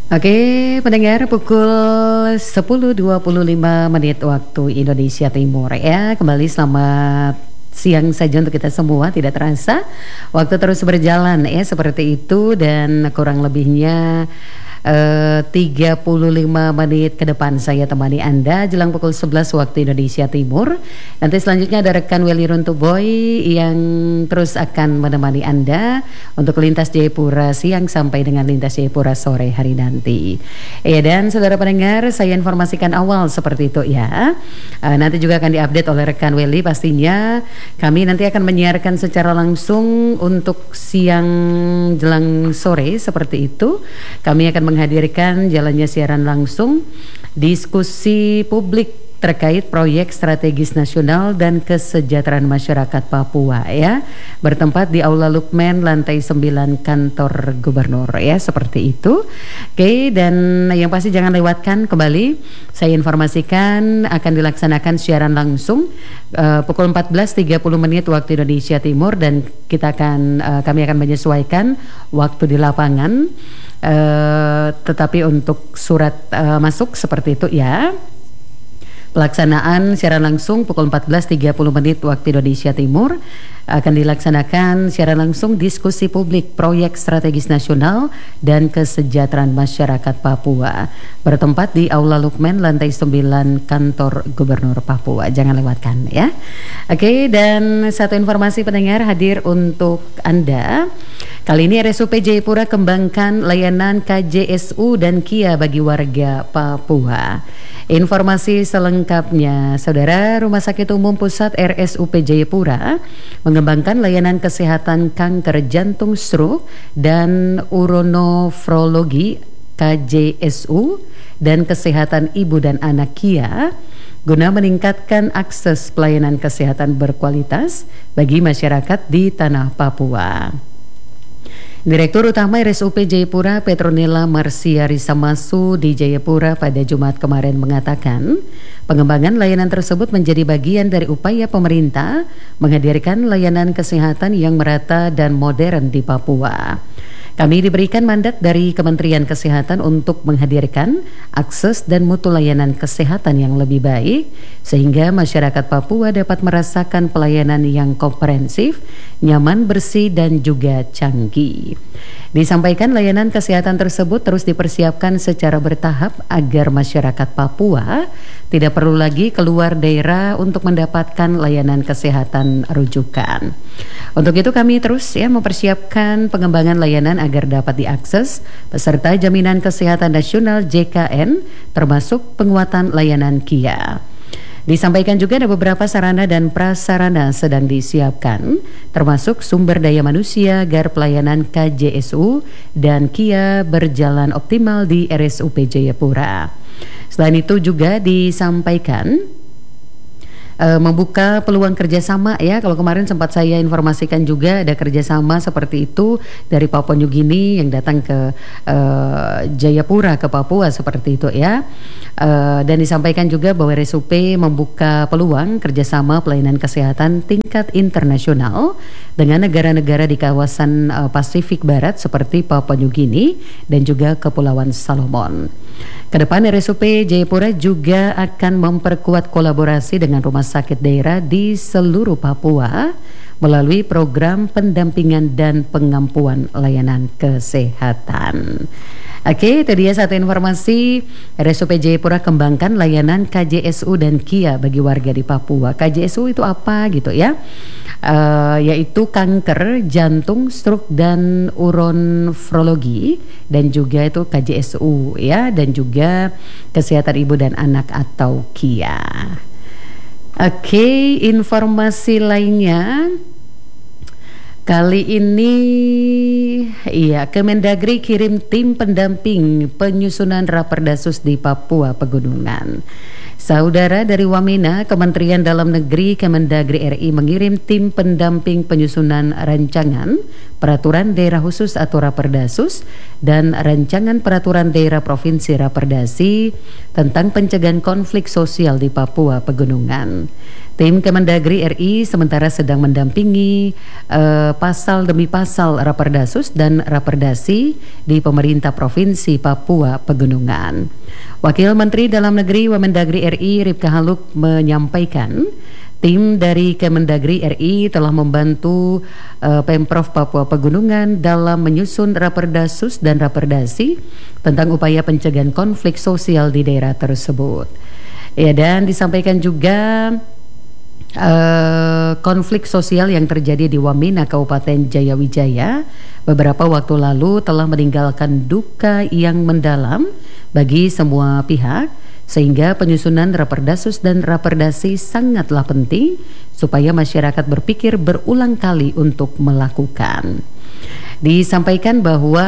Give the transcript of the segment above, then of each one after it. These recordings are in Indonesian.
Oke, pendengar pukul 10.25 waktu Indonesia Timur ya. Kembali selamat siang saja untuk kita semua. Tidak terasa waktu terus berjalan ya seperti itu, dan kurang lebihnya 35 menit ke depan saya temani Anda jelang pukul 11 waktu Indonesia Timur. Nanti selanjutnya ada rekan Welly Runtuboy yang terus akan menemani Anda untuk lintas Jayapura siang sampai dengan lintas Jayapura sore hari nanti. Dan saudara pendengar, saya informasikan awal seperti itu ya. Nanti juga akan diupdate oleh rekan Welly pastinya. Kami nanti akan menyiarkan secara langsung untuk siang jelang sore seperti itu. Kami akan menghadirkan jalannya siaran langsung diskusi publik terkait proyek strategis nasional dan kesejahteraan masyarakat Papua ya, bertempat di Aula Lukman lantai 9 kantor gubernur ya, seperti itu. Oke, dan yang pasti jangan lewatkan kembali, saya informasikan akan dilaksanakan siaran langsung pukul 14.30 waktu Indonesia Timur, dan kami akan menyesuaikan waktu di lapangan, tetapi untuk surat masuk seperti itu ya. Pelaksanaan siaran langsung pukul 14.30 waktu Indonesia Timur akan dilaksanakan siaran langsung diskusi publik proyek strategis nasional dan kesejahteraan masyarakat Papua, bertempat di Aula Lukman lantai 9 kantor gubernur Papua. Jangan lewatkan ya. Oke, dan satu informasi pendengar hadir untuk Anda. Kali ini RSUP Jayapura kembangkan layanan KJSU dan KIA bagi warga Papua. Informasi selengkapnya, Saudara, Rumah Sakit Umum Pusat RSUP Jayapura mengembangkan layanan kesehatan kanker jantung, stroke, dan uronefrologi KJSU dan kesehatan ibu dan anak KIA guna meningkatkan akses pelayanan kesehatan berkualitas bagi masyarakat di tanah Papua. Direktur Utama RSUP Jayapura Petronella Marsia Risamasu di Jayapura pada Jumat kemarin mengatakan, pengembangan layanan tersebut menjadi bagian dari upaya pemerintah menghadirkan layanan kesehatan yang merata dan modern di Papua. Kami diberikan mandat dari Kementerian Kesehatan untuk menghadirkan akses dan mutu layanan kesehatan yang lebih baik, sehingga masyarakat Papua dapat merasakan pelayanan yang komprehensif, nyaman, bersih, dan juga canggih. Disampaikan layanan kesehatan tersebut terus dipersiapkan secara bertahap agar masyarakat Papua tidak perlu lagi keluar daerah untuk mendapatkan layanan kesehatan rujukan. Untuk itu kami terus mempersiapkan pengembangan layanan agar dapat diakses peserta Jaminan Kesehatan Nasional JKN, termasuk penguatan layanan KIA. Disampaikan juga ada beberapa sarana dan prasarana sedang disiapkan, termasuk sumber daya manusia agar pelayanan KJSU dan KIA berjalan optimal di RSUP Jayapura. Selain itu juga disampaikan membuka peluang kerjasama ya. Kalau kemarin sempat saya informasikan juga ada kerjasama seperti itu dari Papua New Guinea yang datang ke Jayapura, ke Papua seperti itu ya. Dan disampaikan juga bahwa RSUP membuka peluang kerjasama pelayanan kesehatan tingkat internasional dengan negara-negara di kawasan Pasifik Barat seperti Papua New Guinea dan juga Kepulauan Salomon. Kedepan RSUP Jayapura juga akan memperkuat kolaborasi dengan rumah sakit daerah di seluruh Papua melalui program pendampingan dan pengampuan layanan kesehatan. Oke, itu dia satu informasi. RSUP Jayapura kembangkan layanan KJSU dan KIA bagi warga di Papua. KJSU itu apa gitu ya? Yaitu kanker jantung, stroke, dan uronefrologi, dan juga itu KJSU ya, dan juga kesehatan ibu dan anak atau KIA. Oke, informasi lainnya kali ini Kemendagri kirim tim pendamping penyusunan Raperdasus di Papua Pegunungan. Saudara, dari Wamena, Kementerian Dalam Negeri Kemendagri RI mengirim tim pendamping penyusunan rancangan peraturan daerah khusus atau Raperdasus dan rancangan peraturan daerah provinsi Raperdasi tentang pencegahan konflik sosial di Papua Pegunungan. Tim Kemendagri RI sementara sedang mendampingi pasal demi pasal Raperdasus dan Raperdasi di pemerintah Provinsi Papua Pegunungan. Wakil Menteri Dalam Negeri Wamendagri RI Ripka Haluk menyampaikan, tim dari Kemendagri RI telah membantu Pemprov Papua Pegunungan dalam menyusun Raperdasus dan Raperdasi tentang upaya pencegahan konflik sosial di daerah tersebut. Ya, dan disampaikan juga konflik sosial yang terjadi di Wamena, Kabupaten Jayawijaya beberapa waktu lalu telah meninggalkan duka yang mendalam bagi semua pihak, sehingga penyusunan Raperdasus dan Raperdasi sangatlah penting supaya masyarakat berpikir berulang kali untuk melakukan. Disampaikan bahwa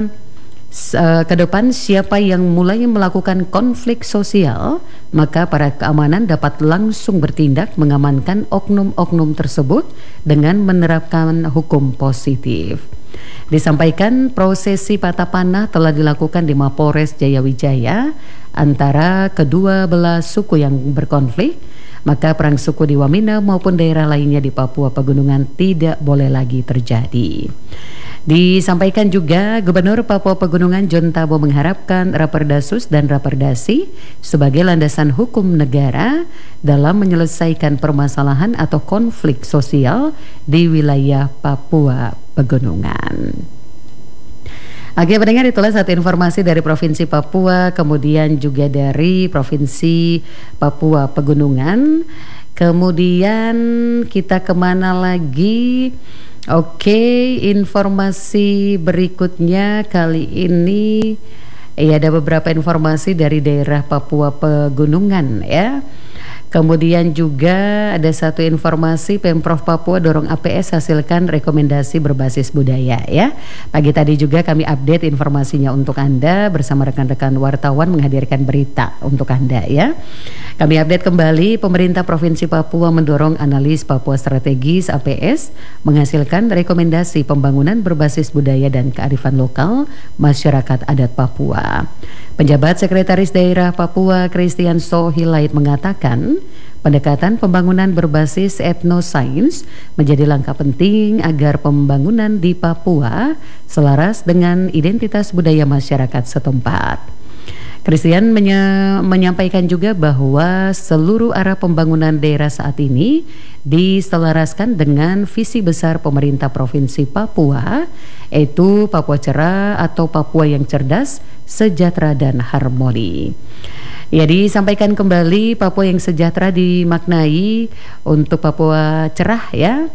ke depan siapa yang mulai melakukan konflik sosial, maka para keamanan dapat langsung bertindak mengamankan oknum-oknum tersebut dengan menerapkan hukum positif. Disampaikan prosesi patah panah telah dilakukan di Mapolres Jayawijaya antara kedua belah suku yang berkonflik, maka perang suku di Wamena maupun daerah lainnya di Papua Pegunungan tidak boleh lagi terjadi. Disampaikan juga Gubernur Papua Pegunungan John Tabo mengharapkan Raperdasus dan Raperdasi sebagai landasan hukum negara dalam menyelesaikan permasalahan atau konflik sosial di wilayah Papua Pegunungan. Oke pendengar, itulah satu informasi dari Provinsi Papua, kemudian juga dari Provinsi Papua Pegunungan. Kemudian kita kemana lagi? Oke, informasi berikutnya kali ini ada beberapa informasi dari daerah Papua Pegunungan ya. Kemudian juga ada satu informasi, Pemprov Papua dorong APS hasilkan rekomendasi berbasis budaya ya. Pagi tadi juga kami update informasinya untuk Anda bersama rekan-rekan wartawan menghadirkan berita untuk Anda ya. Kami update kembali, pemerintah Provinsi Papua mendorong analis Papua strategis APS menghasilkan rekomendasi pembangunan berbasis budaya dan kearifan lokal masyarakat adat Papua. Penjabat Sekretaris Daerah Papua Christian Sohilait mengatakan, pendekatan pembangunan berbasis etnosains menjadi langkah penting agar pembangunan di Papua selaras dengan identitas budaya masyarakat setempat. Christian menyampaikan juga bahwa seluruh arah pembangunan daerah saat ini diselaraskan dengan visi besar pemerintah Provinsi Papua, yaitu Papua Cerah atau Papua yang cerdas, sejahtera dan harmoni. Ya, disampaikan kembali Papua yang sejahtera dimaknai untuk Papua cerah ya.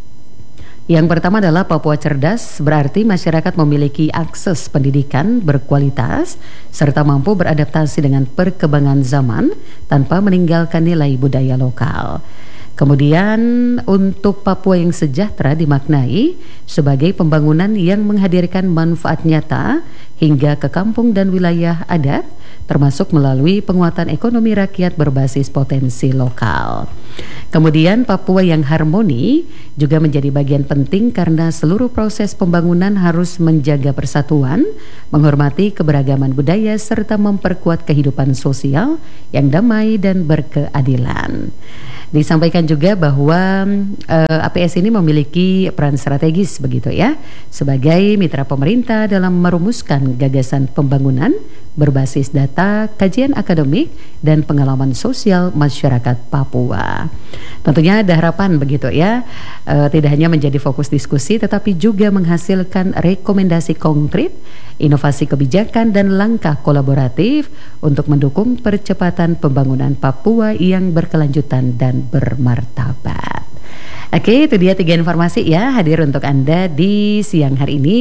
Yang pertama adalah Papua cerdas, berarti masyarakat memiliki akses pendidikan berkualitas serta mampu beradaptasi dengan perkembangan zaman tanpa meninggalkan nilai budaya lokal. Kemudian untuk Papua yang sejahtera dimaknai sebagai pembangunan yang menghadirkan manfaat nyata hingga ke kampung dan wilayah adat, termasuk melalui penguatan ekonomi rakyat berbasis potensi lokal. Kemudian Papua yang harmoni juga menjadi bagian penting karena seluruh proses pembangunan harus menjaga persatuan, menghormati keberagaman budaya serta memperkuat kehidupan sosial yang damai dan berkeadilan. Disampaikan juga bahwa APS ini memiliki peran strategis begitu ya, sebagai mitra pemerintah dalam merumuskan gagasan pembangunan berbasis data, kajian akademik, dan pengalaman sosial masyarakat Papua. Tentunya ada harapan begitu ya, tidak hanya menjadi fokus diskusi tetapi juga menghasilkan rekomendasi konkret, inovasi kebijakan dan langkah kolaboratif untuk mendukung percepatan pembangunan Papua yang berkelanjutan dan bermartabat. Oke, itu dia 3 informasi ya hadir untuk Anda di siang hari ini.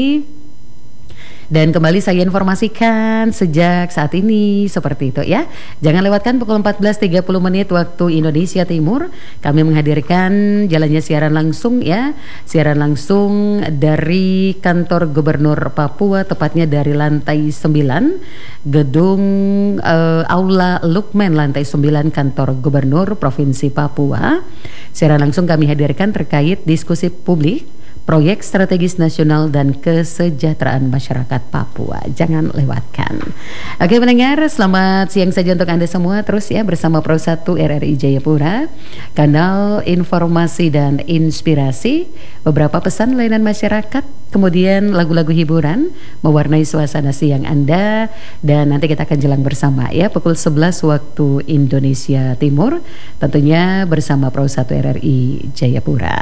Dan kembali saya informasikan sejak saat ini seperti itu ya. Jangan lewatkan pukul 14.30 waktu Indonesia Timur. Kami menghadirkan jalannya siaran langsung ya. Siaran langsung dari kantor Gubernur Papua, tepatnya dari lantai 9 gedung Aula Lukman lantai 9 kantor Gubernur Provinsi Papua. Siaran langsung kami hadirkan terkait diskusi publik Proyek Strategis Nasional dan Kesejahteraan Masyarakat Papua. Jangan lewatkan. Oke pendengar, selamat siang saja untuk Anda semua. Terus ya bersama Pro 1 RRI Jayapura, kanal informasi dan inspirasi, beberapa pesan layanan masyarakat, kemudian lagu-lagu hiburan mewarnai suasana siang Anda. Dan nanti kita akan jelang bersama ya pukul 11 waktu Indonesia Timur, tentunya bersama Pro 1 RRI Jayapura.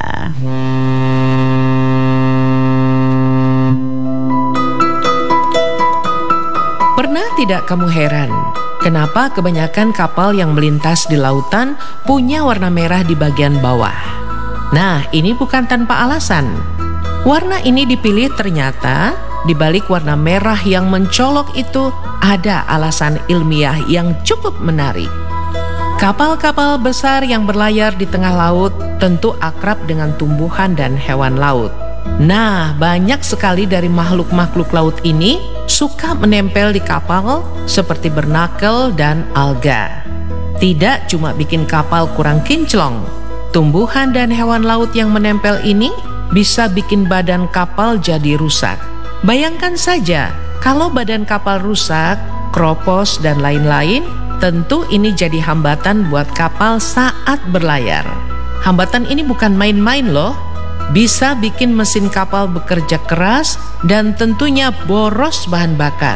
Pernah tidak kamu heran, kenapa kebanyakan kapal yang melintas di lautan punya warna merah di bagian bawah? Nah, ini bukan tanpa alasan. Warna ini dipilih ternyata di balik warna merah yang mencolok itu ada alasan ilmiah yang cukup menarik. Kapal-kapal besar yang berlayar di tengah laut tentu akrab dengan tumbuhan dan hewan laut. Nah, banyak sekali dari makhluk-makhluk laut ini suka menempel di kapal seperti bernakel dan alga. Tidak cuma bikin kapal kurang kinclong, tumbuhan dan hewan laut yang menempel ini bisa bikin badan kapal jadi rusak. Bayangkan saja, kalau badan kapal rusak, kropos dan lain-lain, tentu ini jadi hambatan buat kapal saat berlayar. Hambatan ini bukan main-main loh. Bisa bikin mesin kapal bekerja keras dan tentunya boros bahan bakar.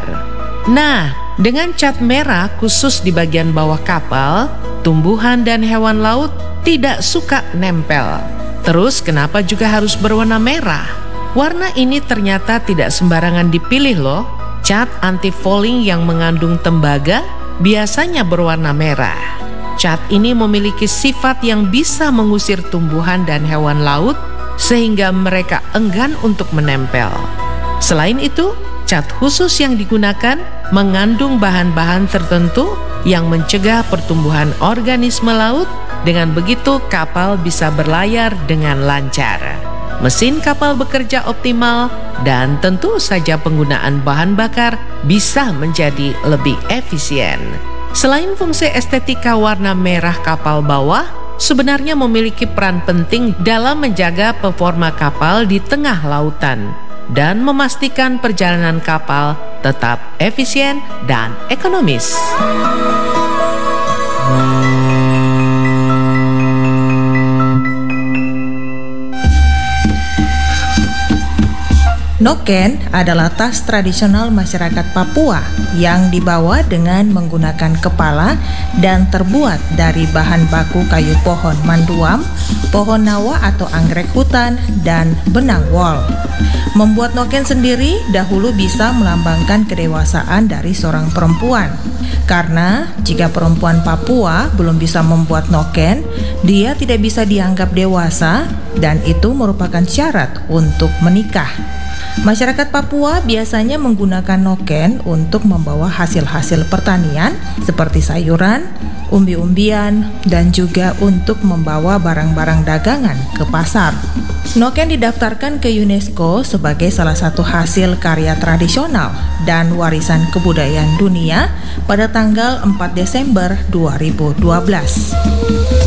Nah, dengan cat merah khusus di bagian bawah kapal, tumbuhan dan hewan laut tidak suka nempel. Terus kenapa juga harus berwarna merah? Warna ini ternyata tidak sembarangan dipilih loh. Cat anti-fouling yang mengandung tembaga biasanya berwarna merah. Cat ini memiliki sifat yang bisa mengusir tumbuhan dan hewan laut sehingga mereka enggan untuk menempel. Selain itu, cat khusus yang digunakan mengandung bahan-bahan tertentu yang mencegah pertumbuhan organisme laut. Dengan begitu kapal bisa berlayar dengan lancar. Mesin kapal bekerja optimal dan tentu saja penggunaan bahan bakar bisa menjadi lebih efisien. Selain fungsi estetika, warna merah kapal bawah sebenarnya memiliki peran penting dalam menjaga performa kapal di tengah lautan dan memastikan perjalanan kapal tetap efisien dan ekonomis. Noken adalah tas tradisional masyarakat Papua yang dibawa dengan menggunakan kepala dan terbuat dari bahan baku kayu pohon manduam, pohon nawa atau anggrek hutan, dan benang wol. Membuat noken sendiri dahulu bisa melambangkan kedewasaan dari seorang perempuan. Karena jika perempuan Papua belum bisa membuat noken, dia tidak bisa dianggap dewasa dan itu merupakan syarat untuk menikah. Masyarakat Papua biasanya menggunakan noken untuk membawa hasil-hasil pertanian seperti sayuran, umbi-umbian, dan juga untuk membawa barang-barang dagangan ke pasar. Noken didaftarkan ke UNESCO sebagai salah satu hasil karya tradisional dan warisan kebudayaan dunia pada tanggal 4 Desember 2012.